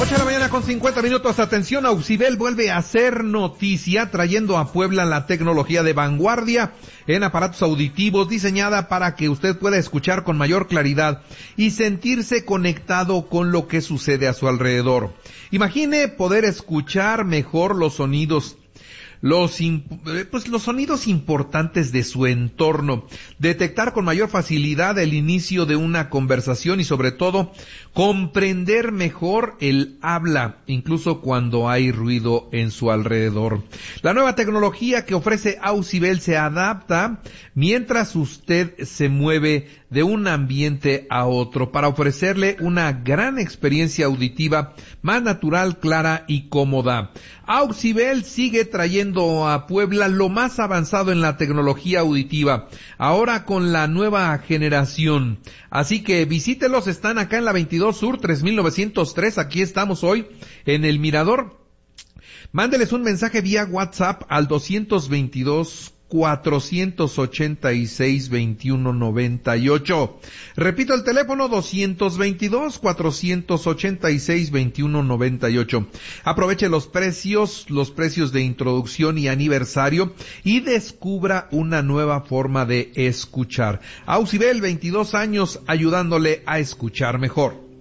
8:50 a.m. Atención, Auxibel vuelve a hacer noticia trayendo a Puebla la tecnología de vanguardia en aparatos auditivos diseñada para que usted pueda escuchar con mayor claridad y sentirse conectado con lo que sucede a su alrededor. Imagine poder escuchar mejor los sonidos, los sonidos importantes de su entorno, detectar con mayor facilidad el inicio de una conversación y sobre todo comprender mejor el habla, incluso cuando hay ruido en su alrededor. La nueva tecnología que ofrece Auxibel se adapta mientras usted se mueve de un ambiente a otro para ofrecerle una gran experiencia auditiva más natural, clara y cómoda. Auxibel sigue trayendo a Puebla lo más avanzado en la tecnología auditiva, ahora con la nueva generación. Así que visítelos, están acá en la 22 Sur 3903, aquí estamos hoy en el Mirador. Mándeles un mensaje vía WhatsApp al 222-486-2198. Repito el teléfono 222-486-2198. Aproveche los precios de introducción y aniversario y descubra una nueva forma de escuchar. Auxibel, 22 años ayudándole a escuchar mejor.